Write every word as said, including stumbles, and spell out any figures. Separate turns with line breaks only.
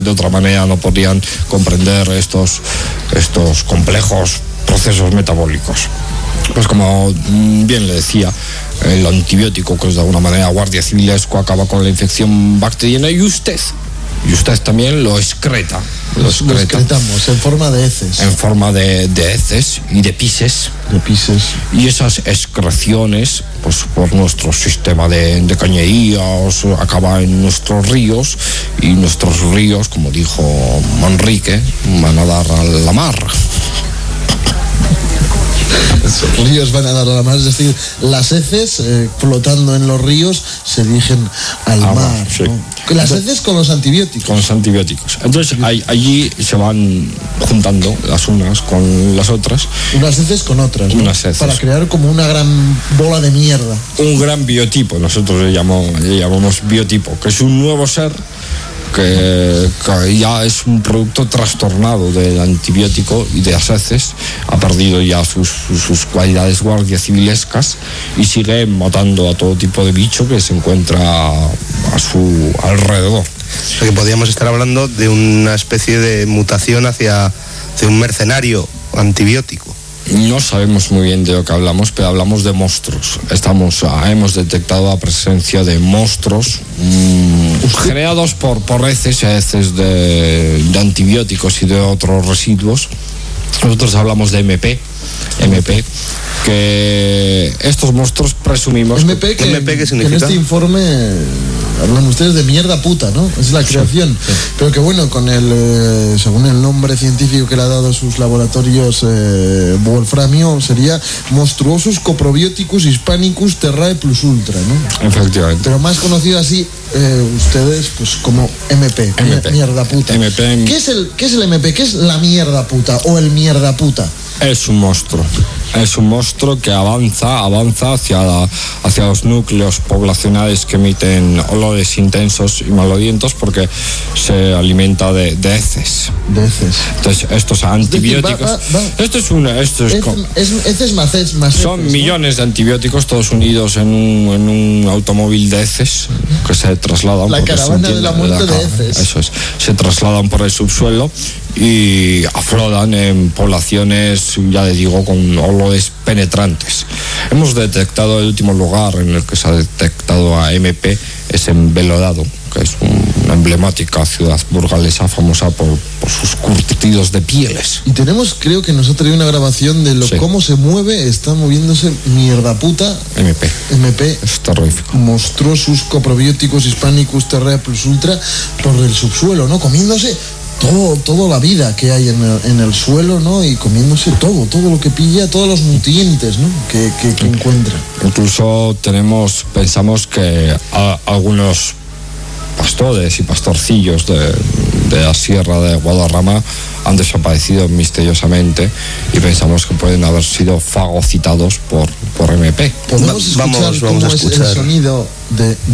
De otra manera no podrían comprender estos, estos complejos procesos metabólicos. Pues como bien le decía, el antibiótico, que es de alguna manera guardia civilesco, acaba con la infección bacteriana y usted, y usted también lo excreta. Lo, excreta,
lo excretamos en forma de heces.
En forma de, de heces y de pises.
De pises.
Y esas excreciones, pues por nuestro sistema de, de cañerías, acaba en nuestros ríos, y nuestros ríos, como dijo Manrique, van a dar a la mar.
Los ríos van a dar a la mar, es decir, las heces eh, flotando en los ríos se dirigen al ah, mar, sí. ¿no? Las heces con los antibióticos.
Con los antibióticos. Entonces hay, allí se van juntando las unas con las otras.
Unas heces con otras, ¿no?
Unas heces.
Para crear como una gran bola de mierda.
Un gran biotipo, nosotros le llamamos, le llamamos biotipo, que es un nuevo ser Que, que ya es un producto trastornado del antibiótico y de las heces, ha perdido ya sus, sus cualidades guardia civilescas y sigue matando a todo tipo de bicho que se encuentra a su alrededor.
O sea que podríamos estar hablando de una especie de mutación hacia, hacia un mercenario antibiótico.
No sabemos muy bien de lo que hablamos, pero hablamos de monstruos. Estamos, hemos detectado la presencia de monstruos mmm, creados por, por heces, heces de, de antibióticos y de otros residuos. Nosotros hablamos de M P, M P, que estos monstruos presumimos...
M P, que,
M P, ¿qué significa?
Que en este informe hablan ustedes de mierda puta, ¿no? Es la creación. Sí, sí. Pero que bueno, con el, eh, según el nombre científico que le ha dado a sus laboratorios eh, Wolframio, sería Monstruosus Coprobioticus Hispanicus Terrae Plus Ultra, ¿no?
Efectivamente.
Pero más conocido así, eh, ustedes, pues como M P,
M P.
Mierda puta.
M P.
¿Qué es el, qué es el M P? ¿Qué es la mierda puta o el mierda puta?
Es un monstruo, es un monstruo que avanza, avanza hacia, la, hacia los núcleos poblacionales que emiten olores intensos y malolientos porque se alimenta de, de heces.
De heces.
Entonces, estos antibióticos...
Es decir, va, va, va.
Esto es una... Esto es,
es,
con,
es heces más heces más
Son
heces,
millones
¿no?
de antibióticos todos unidos en un, en un automóvil de heces que se trasladan...
La caravana de la muerte de heces.
Eso es. Se trasladan por el subsuelo y afloran en poblaciones, ya les digo, con olores penetrantes. Hemos detectado el último lugar en el que se ha detectado a M P es en Belorado, que es una emblemática ciudad burgalesa famosa por, por sus curtidos de pieles.
Y tenemos, creo que nos ha traído una grabación de lo sí. cómo se mueve, está moviéndose mierda puta.
M P.
M P.
Es terrorífico.
Monstruosus Coprobioticus Hispanicus Terrae Plus Ultra por el subsuelo, ¿no? Comiéndose todo, toda la vida que hay en el, en el suelo, ¿no? Y comiéndose todo, todo lo que pilla, todos los nutrientes, ¿no? Que, que, que encuentra.
Incluso tenemos, pensamos que a, algunos pastores y pastorcillos de, de la sierra de Guadarrama han desaparecido misteriosamente y pensamos que pueden haber sido fagocitados por, por M P.
¿Podemos escuchar
vamos, vamos
cómo
a escuchar
es el sonido de